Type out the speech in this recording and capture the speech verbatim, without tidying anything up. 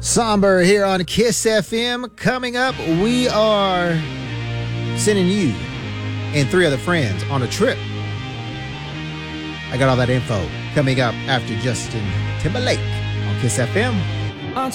Somber here on Kiss F M. Coming up, we are sending you and three other friends on a trip. I got all that info coming up after Justin Timberlake on Kiss F M.